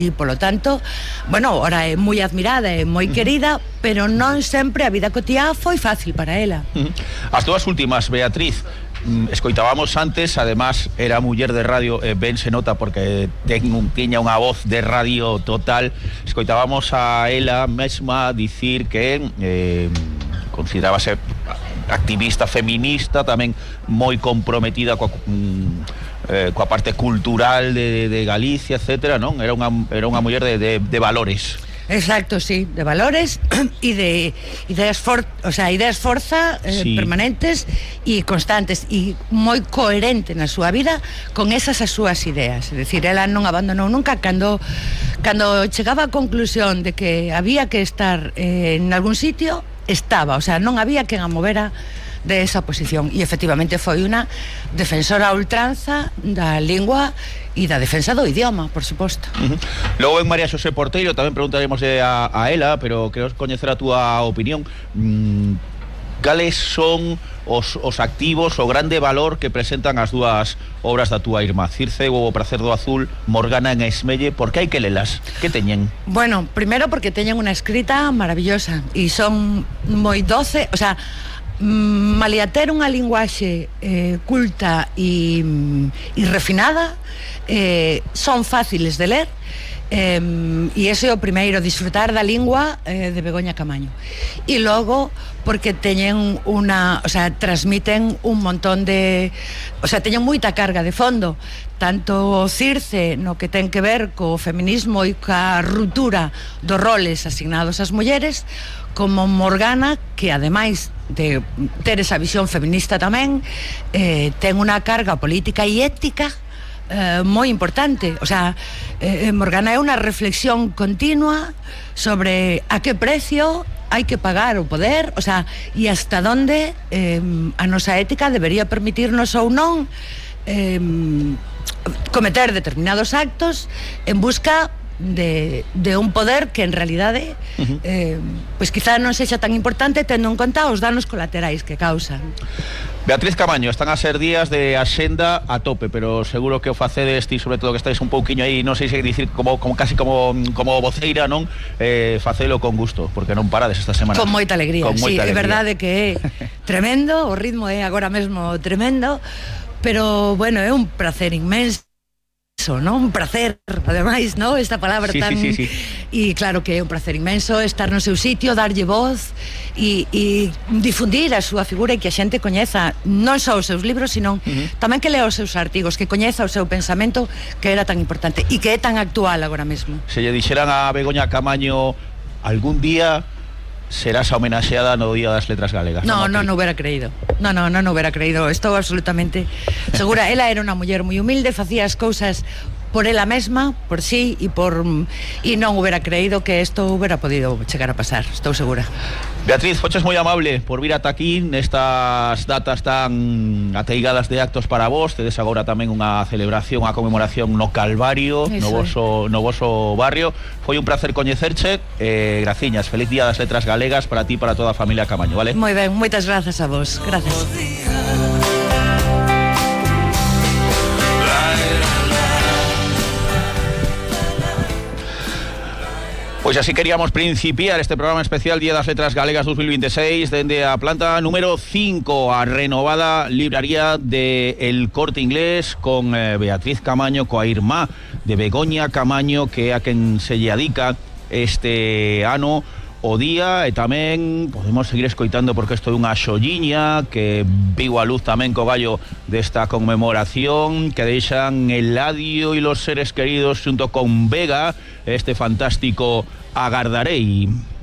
polo tanto, bueno, ora é moi admirada e moi querida, pero non sempre a vida cotiá foi fácil para ela. As dúas últimas, Beatriz, escoitábamos antes, además era muller de radio, ben se nota porque tiña unha voz de radio total. Escoitábamos a ela mesma dicir que considerábase activista feminista, tamén moi comprometida coa parte cultural de Galicia, etcétera, non? Era unha muller de valores. Exacto, sí, de valores e de ideas forza permanentes e constantes e moi coherente na súa vida con esas as súas ideas. É dicir, ela non abandonou nunca cando chegaba a conclusión de que había que estar en algún sitio, estaba, o sea, non había quen a movera de esa posición, e efectivamente foi unha defensora a ultranza da lingua e da defensa do idioma, por suposto. Logo en María Xosé Porteiro tamén preguntaremos a ela, pero quero coñecer a túa opinión. Cales son os activos, o grande valor que presentan as dúas obras da túa irmá, Circe ou O pracer do azul, Morgana en Esmelle? Por que hai que lelas? Que teñen? Bueno, primeiro porque teñen unha escrita maravillosa e son moi doce, o sea, malia ter unha linguaxe culta e refinada, son fáciles de ler, e ese é o primeiro, disfrutar da lingua de Begoña Camaño. E logo porque teñen transmiten un montón de, teñen moita carga de fondo, tanto Circe no que ten que ver co feminismo e ca ruptura dos roles asignados ás mulleres, como Morgana, que ademais de ter esa visión feminista tamén, ten unha carga política e ética moi importante. O sea, Morgana é unha reflexión continua sobre a que precio hai que pagar o poder, o sea, e hasta onde a nosa ética debería permitirnos ou non cometer determinados actos en busca de un poder que en realidade pois quizá non sexa tan importante tendo en conta os danos colaterais que causan. Beatriz Camaño, están a ser días de axenda a tope, pero seguro que o facedes ti, sobre todo que estáis un pouquiño aí, non sei se dicir casi como voceira, non? Facelo con gusto, porque non parades esta semana. Con moita alegría, sí, é verdade que é tremendo, o ritmo é agora mesmo tremendo, pero bueno, é un placer inmenso, ¿no? Un placer, ademais, ¿no? Esta palabra tan... Sí. E claro que é un placer inmenso estar no seu sitio, darlle voz e difundir a súa figura e que a xente coñeza non só os seus libros, sino tamén que lea os seus artigos, que coñeza o seu pensamento, que era tan importante e que é tan actual agora mesmo. Se lle dixeran a Begoña Camaño algún día serás homenaxeada no Día das Letras Galegas. Non hubiera creído. Non hubiera creído. Estou absolutamente segura. Ela era unha muller moi humilde, facía as cousas por ela mesma, por sí e non hubiera creído que isto hubiera podido chegar a pasar. Estou segura. Beatriz, foches moi amable por vir ata aquí nestas datas tan ateigadas de actos para vos. Tedes agora tamén unha celebración, unha conmemoración no Calvario, no voso barrio. Foi un placer coñecerche. Graciñas, feliz Día das Letras Galegas para ti e para toda a familia Camaño, vale? Moi ben, moitas grazas a vos. Gracias. Pois así queríamos principiar este programa especial Día das Letras Galegas 2026 dende a planta número 5, a renovada libraría de El Corte Inglés, con Beatriz Camaño, coa irmá de Begoña Camaño, que é a quen se lle adica este ano o día, e tamén podemos seguir escoitando porque isto é unha xolliña que viu a luz tamén co gallo desta conmemoración, que deixan Eladio e los seres queridos xunto con Vega, este fantástico Agardarei.